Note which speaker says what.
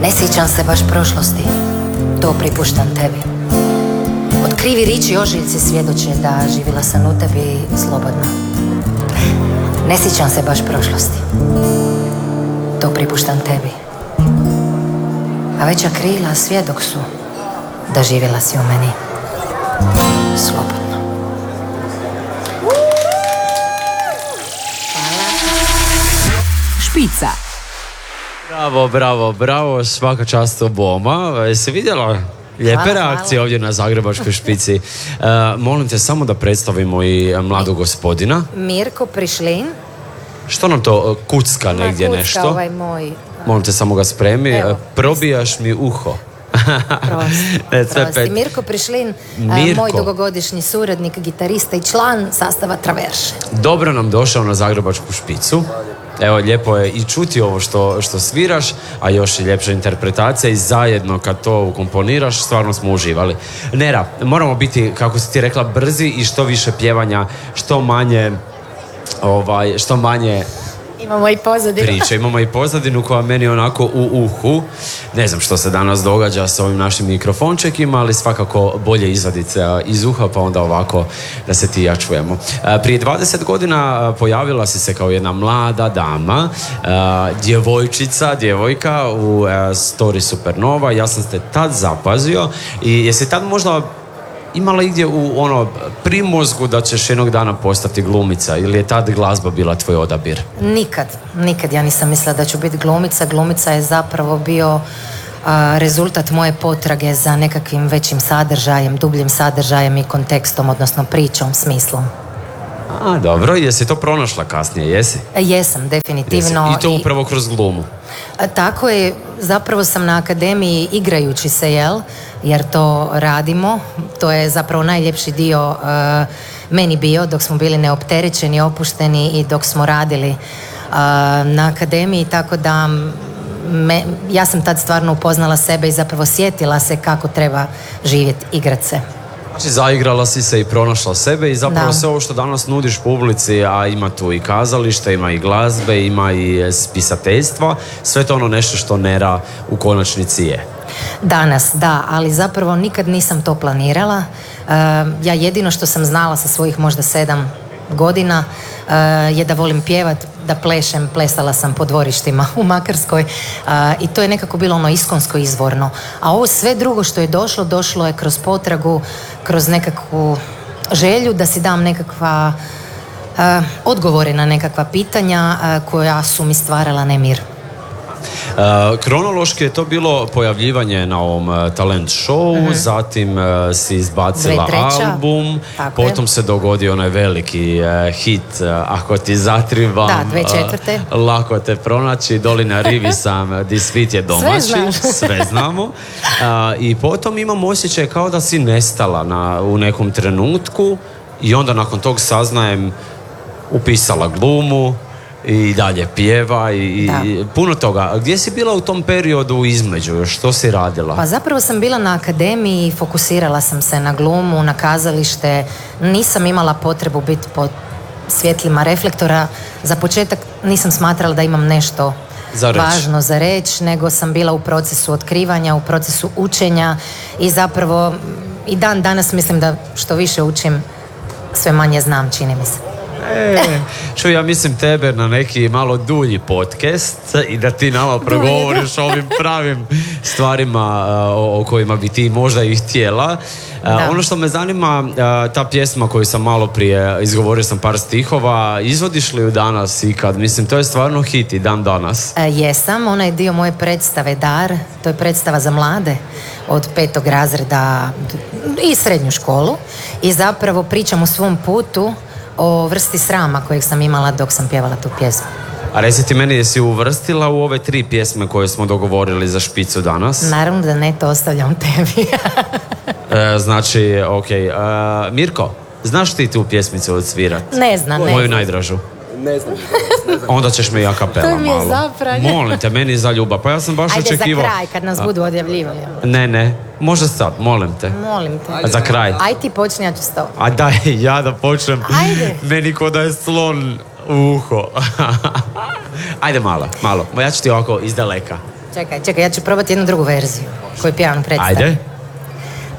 Speaker 1: Ne sjećam se baš prošlosti, to pripuštam tebi. Od krivi riči ožiljci svjedoče da živjela sam u tebi slobodno. Ne sjećam se baš prošlosti, to pripuštam tebi. A veća krila svjedok su da živjela si u meni slobodno.
Speaker 2: Špica.
Speaker 3: Bravo, svaka čast oboma. Jesi vidjela lijepe reakcije ovdje na Zagrebačkoj špici? Molim te samo da predstavimo i mladog gospodina.
Speaker 1: Mirko Prišlin.
Speaker 3: Što nam to kucka negdje nešto?
Speaker 1: Ovaj moj...
Speaker 3: Molim te samo ga spremi.
Speaker 1: Evo.
Speaker 3: Probijaš mi uho.
Speaker 1: Prosti. Mirko Prišlin, moj dugogodišnji suradnik, gitarista i član sastava Traverše.
Speaker 3: Dobro nam došao na Zagrebačku špicu. Evo, lijepo je i čuti ovo što sviraš, a još i ljepša interpretacija i zajedno kad to ukomponiraš, stvarno smo uživali. Nera, moramo biti, kako si ti rekla, brzi i što više pjevanja, što manje
Speaker 1: Imamo i pozadinu.
Speaker 3: Priča. Imamo i pozadinu koja meni onako u uhu. Ne znam što se danas događa sa ovim našim mikrofončekima, ali svakako bolje izvaditi iz uha, pa onda ovako da se ti i ja čujemo. Prije 20 godina pojavila si se kao jedna mlada dama, djevojka u Story Supernova. Ja sam te tad zapazio i jesi tad možda imala igdje u primozgu da ćeš jednog dana postati glumica ili je tad glazba bila tvoj odabir?
Speaker 1: Nikad ja nisam mislila da ću biti glumica. Glumica je zapravo bio rezultat moje potrage za nekakvim većim sadržajem, dubljim sadržajem i kontekstom, odnosno pričom, smislom.
Speaker 3: Dobro, jesi to pronašla kasnije, jesi?
Speaker 1: Jesam, definitivno.
Speaker 3: Jesi. I to upravo kroz glumu?
Speaker 1: Tako je, zapravo sam na akademiji igrajući se, jer to radimo. To je zapravo najljepši dio meni bio dok smo bili neopterećeni, opušteni i dok smo radili na akademiji, tako da ja sam tad stvarno upoznala sebe i zapravo sjetila se kako treba živjeti, igrat se.
Speaker 3: Znači, zaigrala si se i pronašla sebe i zapravo sve ovo što danas nudiš publici, a ima tu i kazalište, ima i glazbe, ima i spisateljstva, sve to nešto što Nera u konačnici je.
Speaker 1: Danas, da, ali zapravo nikad nisam to planirala. Ja jedino što sam znala sa svojih možda 7 godina je da volim pjevat, da plešem, plesala sam po dvorištima u Makarskoj i to je nekako bilo iskonsko, izvorno. A ovo sve drugo što je došlo je kroz potragu, kroz nekakvu želju da si dam nekakva odgovore na nekakva pitanja koja su mi stvarala nemir.
Speaker 3: Kronološki je to bilo pojavljivanje na ovom talent show, zatim si izbacila
Speaker 1: 2003.
Speaker 3: album, potom se dogodio onaj veliki hit Ako ti zatrivam,
Speaker 1: 2004.
Speaker 3: Lako te pronaći, Dolina rivi sam, Di svit je domaći, sve znamo. I potom imam osjećaj kao da si nestala u nekom trenutku i onda nakon tog saznajem upisala glumu i dalje pjeva i puno toga. Gdje si bila u tom periodu između? Što si radila?
Speaker 1: Pa zapravo sam bila na akademiji i fokusirala sam se na glumu, na kazalište. Nisam imala potrebu biti pod svjetlima reflektora. Za početak nisam smatrala da imam nešto važno za reći, nego sam bila u procesu otkrivanja, u procesu učenja i zapravo i dan danas mislim da što više učim, sve manje znam, čini mi se.
Speaker 3: Čuj, ja mislim tebe na neki malo dulji podcast i da ti nama progovoriš o ovim pravim stvarima o kojima bi ti možda i htjela. Ono što me zanima, ta pjesma koju sam malo prije izgovorio sam par stihova, izvodiš li ju danas ikad? Mislim, to je stvarno hit i dan danas.
Speaker 1: Jesam, ona je dio moje predstave Dar, to je predstava za mlade od 5. razreda i srednju školu i zapravo pričam o svom putu, o vrsti srama kojeg sam imala dok sam pjevala tu pjesmu.
Speaker 3: A reci ti meni, jesi uvrstila u ove 3 pjesme koje smo dogovorili za špicu danas?
Speaker 1: Naravno da ne, to ostavljam tebi.
Speaker 3: Znači, okej. Mirko, znaš ti tu pjesmicu odsvirat?
Speaker 1: Ne znam.
Speaker 3: Moju najdražu.
Speaker 4: Ne znam.
Speaker 3: Onda ćeš me i a capella malo.
Speaker 1: To mi je zapravo.
Speaker 3: Molim te, meni za ljubav. Pa ja sam baš očekivao.
Speaker 1: Ajde za kraj, kad nas budu odjavljivali.
Speaker 3: Ne, može sad, molim te.
Speaker 1: Molim te.
Speaker 3: Za kraj.
Speaker 1: Aj ti počni, ja ću s tobom.
Speaker 3: A daj, ja da počnem.
Speaker 1: Ajde.
Speaker 3: Meni ko da je slon u uho. Ajde malo. Ja ću ti ovako iz daleka.
Speaker 1: Čekaj, ja ću probati jednu drugu verziju koju pjevam u predstavi.
Speaker 3: Ajde.